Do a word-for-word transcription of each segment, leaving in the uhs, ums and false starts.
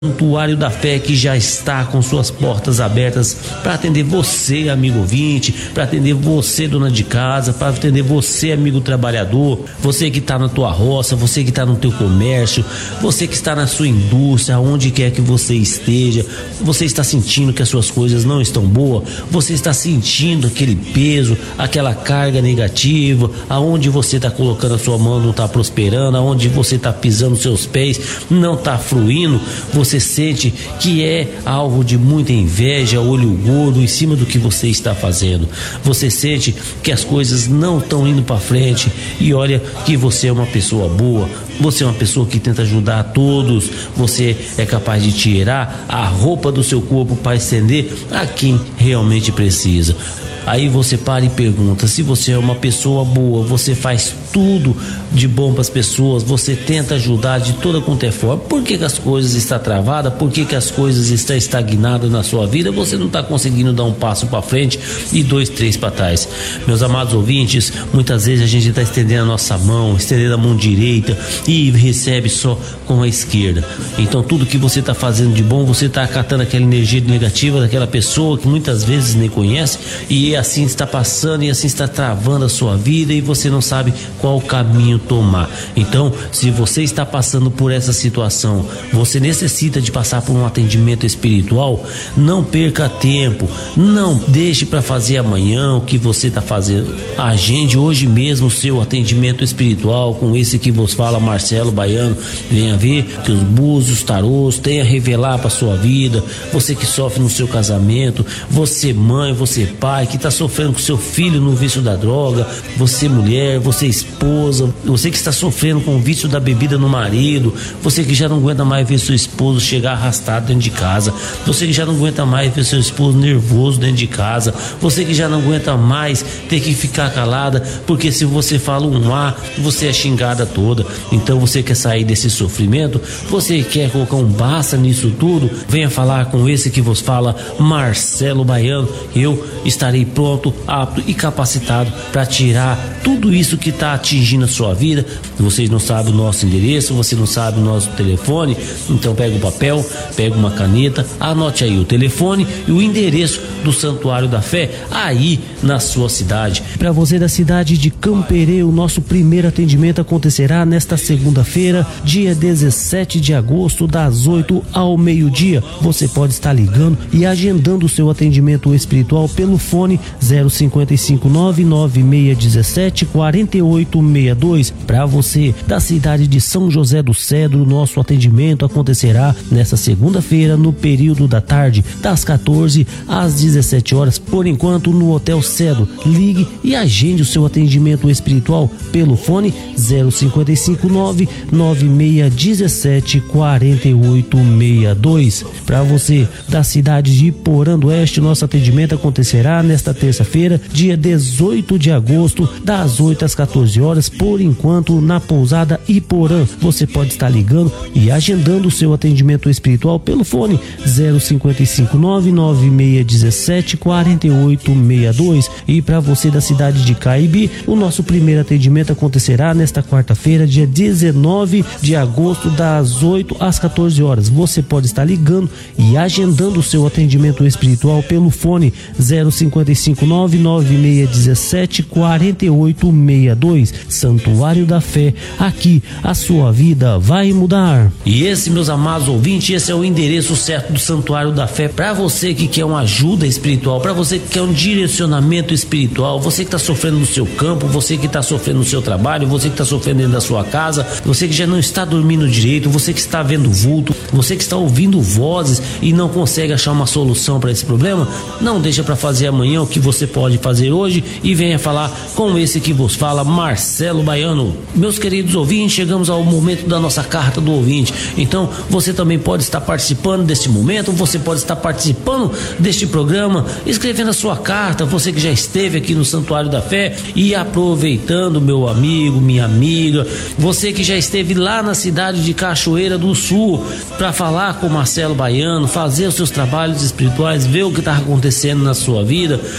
Santuário da Fé, que já está com suas portas abertas para atender você, amigo ouvinte, para atender você, dona de casa, para atender você, amigo trabalhador, você que está na tua roça, você que está no teu comércio, você que está na sua indústria, onde quer que você esteja. Você está sentindo que as suas coisas não estão boas, você está sentindo aquele peso, aquela carga negativa, aonde você está colocando a sua mão não está prosperando, aonde você está pisando seus pés não está fluindo. Você Você sente que é alvo de muita inveja, olho gordo em cima do que você está fazendo. Você sente que as coisas não estão indo para frente e olha que você é uma pessoa boa, você é uma pessoa que tenta ajudar a todos, você é capaz de tirar a roupa do seu corpo para estender a quem realmente precisa. Aí você para e pergunta: se você é uma pessoa boa, você faz tudo de bom para as pessoas, você tenta ajudar de toda quanto é forma, por que que as coisas estão travadas, por que que as coisas estão estagnadas na sua vida, você não está conseguindo dar um passo para frente e dois, três para trás? Meus amados ouvintes, muitas vezes a gente está estendendo a nossa mão, estendendo a mão direita e recebe só com a esquerda. Então tudo que você está fazendo de bom, você está acatando aquela energia negativa daquela pessoa que muitas vezes nem conhece, e assim está passando e assim está travando a sua vida e você não sabe qual caminho tomar. Então, se você está passando por essa situação, você necessita de passar por um atendimento espiritual, não perca tempo, não deixe para fazer amanhã o que você está fazendo. Agende hoje mesmo o seu atendimento espiritual com esse que vos fala, Marcelo Baiano. Venha ver que os búzios, tarôs tenha a revelar para sua vida. Você que sofre no seu casamento, você mãe, você pai que está sofrendo com seu filho no vício da droga, você mulher, você esposa, você que está sofrendo com o vício da bebida no marido, você que já não aguenta mais ver seu esposo chegar arrastado dentro de casa, você que já não aguenta mais ver seu esposo nervoso dentro de casa, você que já não aguenta mais ter que ficar calada, porque se você fala um A, você é xingada toda. Então você quer sair desse sofrimento, você quer colocar um basta nisso tudo, venha falar com esse que vos fala, Marcelo Baiano. Eu estarei pronto, apto e capacitado para tirar tudo isso que está atingindo a sua vida. Vocês não sabem o nosso endereço, você não sabe o nosso telefone, então pega o papel, pega uma caneta, anote aí o telefone e o endereço do Santuário da Fé aí na sua cidade. Para você da cidade de Camperê, o nosso primeiro atendimento acontecerá nesta segunda-feira, dia dezessete de agosto, das oito ao meio-dia. Você pode estar ligando e agendando o seu atendimento espiritual pelo fone zero cinquenta e cinco, nove nove seis um sete, quatro oito seis dois. Para você da cidade de São José do Cedro, nosso atendimento acontecerá nesta segunda-feira no período da tarde, das quatorze às dezessete horas, por enquanto no Hotel Cedro. Ligue e agende o seu atendimento espiritual pelo fone zero cinquenta e cinco, nove nove seis um sete, quatro oito seis dois. Para você da cidade de Iporã do Oeste, nosso atendimento acontecerá nesta terça-feira, dia dezoito de agosto, das oito às quatorze horas, por enquanto na pousada Iporã. Você pode estar ligando e agendando o seu atendimento espiritual pelo fone zero cinquenta e cinco, nove nove seis um sete, quatro oito seis dois. E para você da cidade de Caibi, o nosso primeiro atendimento acontecerá nesta quarta-feira, dia dezenove de agosto, das oito às quatorze horas. Você pode estar ligando e agendando o seu atendimento espiritual pelo fone zero cinquenta e cinco, nove nove seis um sete, quatro oito seis dois. Santuário da Fé, aqui a sua vida vai mudar. E esse, meus amados ouvintes, esse é o endereço certo do Santuário da Fé para você que quer uma ajuda espiritual, para você que quer um direcionamento espiritual, você que está sofrendo no seu campo, você que está sofrendo no seu trabalho, você que está sofrendo dentro da sua casa, você que já não está dormindo direito, você que está vendo vulto, você que está ouvindo vozes e não consegue achar uma solução para esse problema. Não deixa para fazer amanhã o que você pode fazer hoje e venha falar com esse que vos fala, Marcelo Baiano. Meus queridos ouvintes, chegamos ao momento da nossa carta do ouvinte. Então você também pode estar participando deste momento, você pode estar participando deste programa, escrevendo a sua carta, você que já esteve aqui no Santuário da Fé e aproveitando, meu amigo, minha amiga, você que já esteve lá na cidade de Cachoeira do Sul para falar com Marcelo Baiano, fazer os seus trabalhos espirituais, ver o que está acontecendo na sua vida,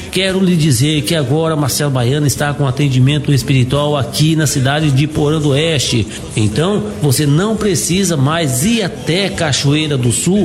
quero lhe dizer que agora Marcelo Baiano está com atendimento espiritual aqui na cidade de Porã do Oeste. Então, você não precisa mais ir até Cachoeira do Sul